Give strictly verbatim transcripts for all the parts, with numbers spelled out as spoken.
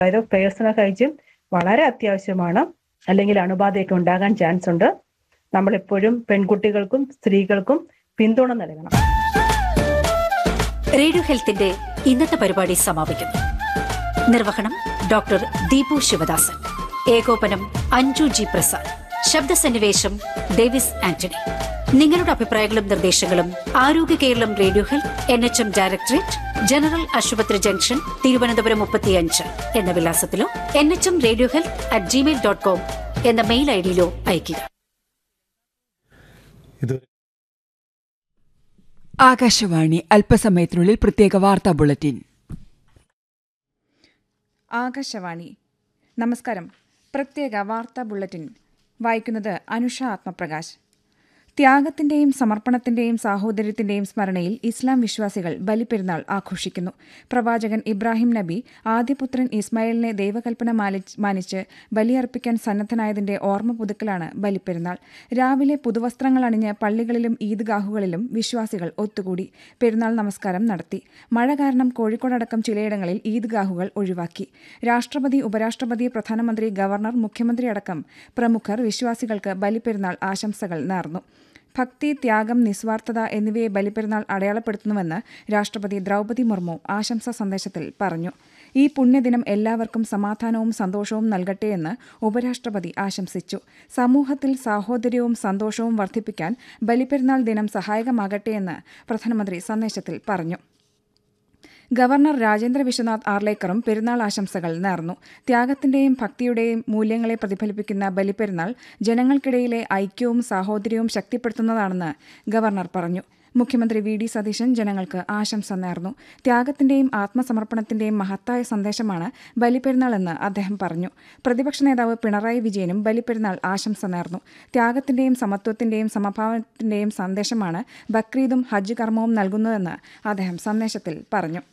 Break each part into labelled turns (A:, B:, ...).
A: അതായത് personal hygiene വളരെ അത്യാവശ്യമാണ്. അല്ലെങ്കിൽ അണുബാധയൊക്കെ ഉണ്ടാകാൻ ചാൻസ് ഉണ്ട്. നമ്മളെപ്പോഴും പെൺകുട്ടികൾക്കും സ്ത്രീകൾക്കും പിന്തുണ നൽകണം.
B: റേഡിയോ ഹെൽത്തിന്റെ ഇന്നത്തെ പരിപാടി സമാപിക്കുന്നു. നിർവഹണം ഡോക്ടർ ദീപു ശിവദാസൻ. ഏകോപനം അഞ്ജു ജി പ്രസാദ്. ശബ്ദസന്നിവേശം ഡേവിസ് ആന്റണി. നിങ്ങളുടെ അഭിപ്രായങ്ങളും നിർദ്ദേശങ്ങളും ആരോഗ്യ Keralam radio health N H M directorate, general ആശുപത്രി ജംഗ്ഷൻ, തിരുവനന്തപുരം മുപ്പത്തിയഞ്ച് എന്ന വിലാസത്തിലോ N H M radio health at Gmail dot com എന്ന മെയിൽ ഐ ഡിയിലോ അയയ്ക്കുക.
C: ആകാശവാണി അല്പസമയത്തിനുള്ളിൽ പ്രത്യേക വാർത്താ ബുള്ളറ്റിൻ.
D: ആകാശവാണി നമസ്കാരം. പ്രത്യേക വാർത്താ ബുള്ളറ്റിൻ വായിക്കുന്നത് അനുഷ ആത്മപ്രകാശ്. ത്യാഗത്തിന്റെയും സമർപ്പണത്തിന്റെയും സാഹോദര്യത്തിന്റെയും സ്മരണയിൽ ഇസ്ലാം വിശ്വാസികൾ ബലിപ്പെരുന്നാൾ ആഘോഷിക്കുന്നു. പ്രവാചകൻ ഇബ്രാഹിം നബി ആദ്യപുത്രൻ ഇസ്മായിലിനെ ദൈവകൽപ്പന മാനിച്ച് ബലിയർപ്പിക്കാൻ സന്നദ്ധനായതിന്റെ ഓർമ്മ പുതുക്കലാണ് ബലിപ്പെരുന്നാൾ. രാവിലെ പുതുവസ്ത്രങ്ങൾ അണിഞ്ഞ് പള്ളികളിലും ഈദ്ഗാഹുകളിലും വിശ്വാസികൾ ഒത്തുകൂടി പെരുന്നാൾ നമസ്കാരം നടത്തി. മഴ കാരണം കോഴിക്കോടടക്കം ചിലയിടങ്ങളിൽ ഈദ്ഗാഹുകൾ ഒഴിവാക്കി. രാഷ്ട്രപതി, ഉപരാഷ്ട്രപതി, പ്രധാനമന്ത്രി, ഗവർണർ, മുഖ്യമന്ത്രി അടക്കം പ്രമുഖർ വിശ്വാസികൾക്ക് ബലിപ്പെരുന്നാൾ ആശംസകൾ നേർന്നു. ഭക്തി, ത്യാഗം, നിസ്വാർത്ഥത എന്നിവയെ ബലിപ്പെരുന്നാൾ അടയാളപ്പെടുത്തുന്നുവെന്ന് രാഷ്ട്രപതി ദ്രൗപദി മുർമു ആശംസാ സന്ദേശത്തിൽ പറഞ്ഞു. ഈ പുണ്യദിനം എല്ലാവർക്കും സമാധാനവും സന്തോഷവും നൽകട്ടെയെന്ന് ഉപരാഷ്ട്രപതി ആശംസിച്ചു. സമൂഹത്തിൽ സാഹോദര്യവും സന്തോഷവും വർദ്ധിപ്പിക്കാൻ ബലിപ്പെരുന്നാൾ ദിനം സഹായകമാകട്ടെയെന്ന് പ്രധാനമന്ത്രി സന്ദേശത്തിൽ പറഞ്ഞു. ഗവർണർ രാജേന്ദ്ര വിശ്വനാഥ് ആർലേക്കറും പെരുന്നാൾ ആശംസകൾ നേർന്നു. ത്യാഗത്തിന്റെയും ഭക്തിയുടെയും മൂല്യങ്ങളെ പ്രതിഫലിപ്പിക്കുന്ന ബലിപ്പെരുന്നാൾ ജനങ്ങൾക്കിടയിലെ ഐക്യവും സാഹോദര്യവും ശക്തിപ്പെടുത്തുന്നതാണെന്ന് ഗവർണർ പറഞ്ഞു. മുഖ്യമന്ത്രി വി ഡി സതീശൻ ജനങ്ങൾക്ക് ആശംസ നേർന്നു. ത്യാഗത്തിന്റെയും ആത്മസമർപ്പണത്തിന്റെയും മഹത്തായ സന്ദേശമാണ് ബലിപ്പെരുന്നാളെന്ന് അദ്ദേഹം പറഞ്ഞു. പ്രതിപക്ഷ നേതാവ് പിണറായി വിജയനും ബലിപ്പെരുന്നാൾ ആശംസ നേർന്നു. ത്യാഗത്തിന്റെയും സമത്വത്തിന്റെയും സമഭാവത്തിന്റെയും സന്ദേശമാണ് ബക്രീദും ഹജ്ജ് കർമ്മവും നൽകുന്നതെന്ന് അദ്ദേഹം സന്ദേശത്തിൽ പറഞ്ഞു.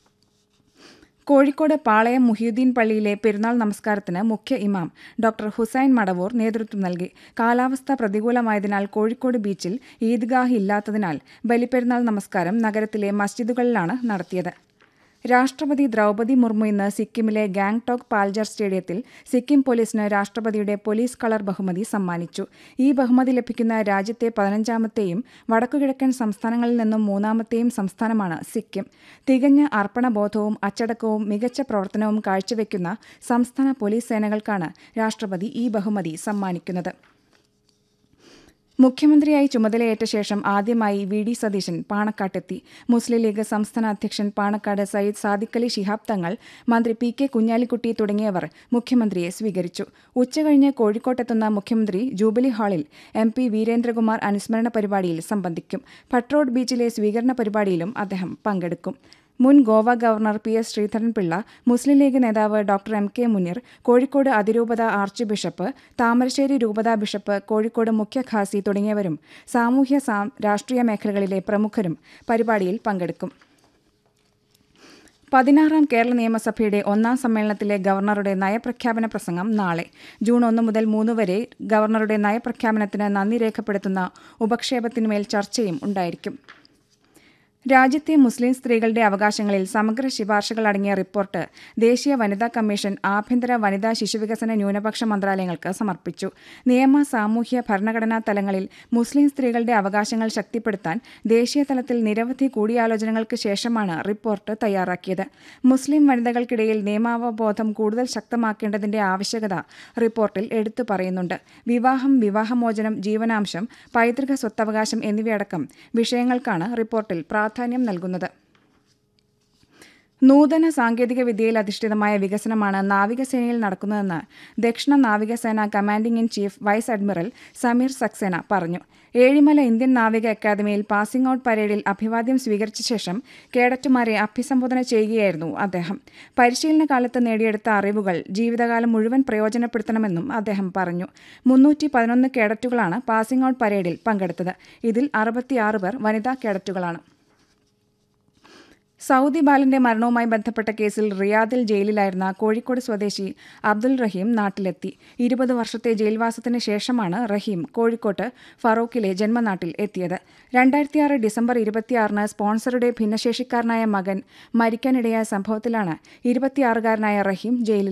D: കോഴിക്കോട് പാളയം മുഹിയുദ്ദീൻ പള്ളിയിലെ പെരുന്നാൾ നമസ്കാരത്തിന് മുഖ്യ ഇമാം ഡോക്ടർ ഹുസൈൻ മടവൂർ നേതൃത്വം നൽകി. കാലാവസ്ഥ പ്രതികൂലമായതിനാൽ കോഴിക്കോട് ബീച്ചിൽ ഈദ്ഗാഹ് ഇല്ലാത്തതിനാൽ ബലിപ്പെരുന്നാൾ നമസ്കാരം നഗരത്തിലെ മസ്ജിദുകളിലാണ് നടത്തിയത്. രാഷ്ട്രപതി ദ്രൗപദി മുർമു ഇന്ന് സിക്കിമിലെ ഗാംഗ്ടോക്ക് പാൽജർ സ്റ്റേഡിയത്തിൽ സിക്കിം പോലീസിന് രാഷ്ട്രപതിയുടെ പോലീസ് കളർ ബഹുമതി സമ്മാനിച്ചു. ഈ ബഹുമതി ലഭിക്കുന്ന രാജ്യത്തെ പതിനഞ്ചാമത്തെയും വടക്കുകിഴക്കൻ സംസ്ഥാനങ്ങളിൽ നിന്നും മൂന്നാമത്തെയും സംസ്ഥാനമാണ് സിക്കിം. തികഞ്ഞ അർപ്പണബോധവും അച്ചടക്കവും മികച്ച പ്രവർത്തനവും കാഴ്ചവെക്കുന്ന സംസ്ഥാന പോലീസ് സേനകൾക്കാണ് രാഷ്ട്രപതി ഈ ബഹുമതി സമ്മാനിക്കുന്നത്. മുഖ്യമന്ത്രിയായി ചുമതലയേറ്റ ശേഷം ആദ്യമായി വി ഡി സതീശൻ പാണക്കാട്ടെത്തി. മുസ്ലിം ലീഗ് സംസ്ഥാന അധ്യക്ഷൻ പാണക്കാട് സയ്യിദ് സാദിഖലി ശിഹാബ് തങ്ങൾ, മന്ത്രി പി കെ കുഞ്ഞാലിക്കുട്ടി തുടങ്ങിയവർ മുഖ്യമന്ത്രിയെ സ്വീകരിച്ചു. ഉച്ചകഴിഞ്ഞ് കോഴിക്കോട്ടെത്തുന്ന മുഖ്യമന്ത്രി ജൂബിലി ഹാളിൽ എം പി വീരേന്ദ്രകുമാർ അനുസ്മരണ പരിപാടിയിൽ സംബന്ധിക്കും. ഭട്രോഡ് ബീച്ചിലെ സ്വീകരണ പരിപാടിയിലും അദ്ദേഹം പങ്കെടുക്കും. മുൻ Goa governor P S Sreedharan Pillai, മുസ്ലിം ലീഗ് നേതാവ് doctor M K Muneer, Kozhikode അതിരൂപത ആർച്ച് ബിഷപ്പ്, താമരശ്ശേരി രൂപതാ ബിഷപ്പ്, കോഴിക്കോട് മുഖ്യ ഖാസി തുടങ്ങിയവരും സാമൂഹ്യ രാഷ്ട്രീയ മേഖലകളിലെ പ്രമുഖരും പരിപാടിയിൽ പങ്കെടുക്കും. പതിനാറാം കേരള നിയമസഭയുടെ ഒന്നാം സമ്മേളനത്തിലെ ഗവർണറുടെ നയപ്രഖ്യാപന പ്രസംഗം നാളെ. ജൂൺ ഒന്ന് മുതൽ മൂന്ന് വരെ ഗവർണറുടെ നയപ്രഖ്യാപനത്തിന് നന്ദി രേഖപ്പെടുത്തുന്ന ഉപക്ഷേപത്തിന്മേൽ ചർച്ചയും ഉണ്ടായിരിക്കും. രാജ്യത്തെ മുസ്ലിം സ്ത്രീകളുടെ അവകാശങ്ങളിൽ സമഗ്ര ശുപാർശകൾ അടങ്ങിയ റിപ്പോർട്ട് ദേശീയ വനിതാ കമ്മീഷൻ ആഭ്യന്തര, വനിതാ, ശിശുവികസന, ന്യൂനപക്ഷ മന്ത്രാലയങ്ങൾക്ക് സമർപ്പിച്ചു. നിയമ, സാമൂഹ്യ, ഭരണഘടനാ തലങ്ങളിൽ മുസ്ലിം സ്ത്രീകളുടെ അവകാശങ്ങൾ ശക്തിപ്പെടുത്താൻ ദേശീയ തലത്തിൽ നിരവധി കൂടിയാലോചനകൾക്ക് ശേഷമാണ് റിപ്പോർട്ട് തയ്യാറാക്കിയത്. മുസ്ലിം വനിതകൾക്കിടയിൽ നിയമാവബോധം കൂടുതൽ ശക്തമാക്കേണ്ടതിന്റെ ആവശ്യകത റിപ്പോർട്ടിൽ എടുത്തു പറയുന്നുണ്ട്. വിവാഹം, വിവാഹമോചനം, ജീവനാംശം, പൈതൃക സ്വത്തവകാശം എന്നിവയടക്കം വിഷയങ്ങൾക്കാണ് റിപ്പോർട്ടിൽ പ്രാധാന്യം നൽകുന്നത്. നൂതന സാങ്കേതിക വിദ്യയിൽ അധിഷ്ഠിതമായ വികസനമാണ് നാവികസേനയിൽ നടക്കുന്നതെന്ന് ദക്ഷിണ നാവികസേന commanding in chief vice admiral Sameer Saxena പറഞ്ഞു. ഏഴിമല ഇന്ത്യൻ നാവിക അക്കാദമിയിൽ പാസിംഗ് ഔട്ട് പരേഡിൽ അഭിവാദ്യം സ്വീകരിച്ച ശേഷം കേഡറ്റുമാരെ അഭിസംബോധന ചെയ്യുകയായിരുന്നു അദ്ദേഹം. പരിശീലന കാലത്ത് നേടിയെടുത്ത അറിവുകൾ ജീവിതകാലം മുഴുവൻ പ്രയോജനപ്പെടുത്തണമെന്നും അദ്ദേഹം പറഞ്ഞു. മുന്നൂറ്റി പതിനൊന്ന് കേഡറ്റുകളാണ് പാസിംഗ് ഔട്ട് പരേഡിൽ പങ്കെടുത്തത്. ഇതിൽ അറുപത്തിയാറ് പേർ വനിതാ കേഡറ്റുകളാണ്. സൗദി ബാലന്റെ മരണവുമായി ബന്ധപ്പെട്ട കേസിൽ റിയാദിൽ ജയിലിലായിരുന്ന കോഴിക്കോട് സ്വദേശി അബ്ദുൽ റഹീം നാട്ടിലെത്തി. ഇരുപത് വർഷത്തെ ജയിൽവാസത്തിന് ശേഷമാണ് റഹീം കോഴിക്കോട്ട് ഫറൂഖിലെ ജന്മനാട്ടിൽ എത്തിയത്. രണ്ടായിരത്തിയാറ് ഡിസംബർ ഇരുപത്തിയാറിന് സ്പോൺസറുടെ ഭിന്നശേഷിക്കാരനായ മകൻ മരിക്കാനിടയായ സംഭവത്തിലാണ് ഇരുപത്തിയാറുകാരനായ റഹീം ജയിലിൽ